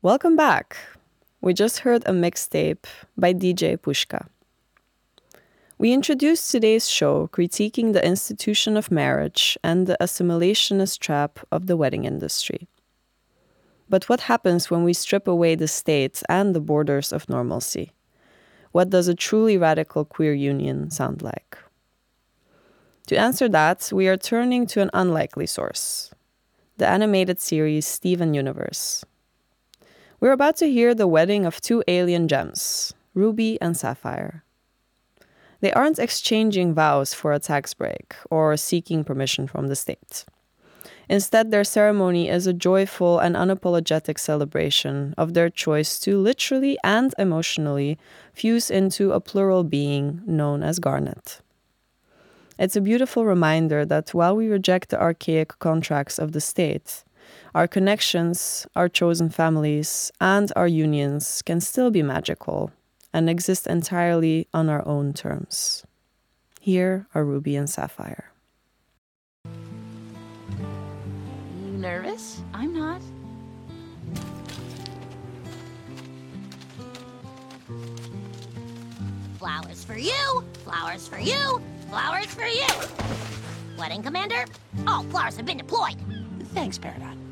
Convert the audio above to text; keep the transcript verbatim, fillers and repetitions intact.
Welcome back. We just heard a mixtape by D J Pushka. We introduced today's show critiquing the institution of marriage and the assimilationist trap of the wedding industry. But what happens when we strip away the state and the borders of normalcy? What does a truly radical queer union sound like? To answer that, we are turning to an unlikely source, the animated series Steven Universe. We're about to hear the wedding of two alien gems, Ruby and Sapphire. They aren't exchanging vows for a tax break or seeking permission from the state. Instead, their ceremony is a joyful and unapologetic celebration of their choice to literally and emotionally fuse into a plural being known as Garnet. It's a beautiful reminder that while we reject the archaic contracts of the state, our connections, our chosen families, and our unions can still be magical and exist entirely on our own terms. Here are Ruby and Sapphire. You nervous? I'm not. Flowers for you, flowers for you, flowers for you. Wedding commander, all flowers have been deployed. Thanks, Peridot.